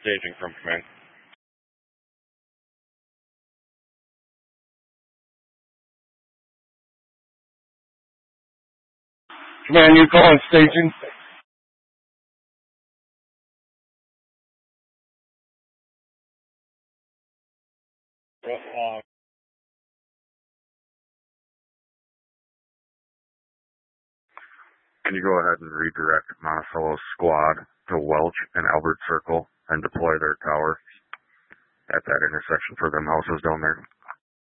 staging from command. Command, you calling staging? Can you go ahead and redirect Monticello's squad to Welch and Albert Circle and deploy their tower at that intersection for them houses down there?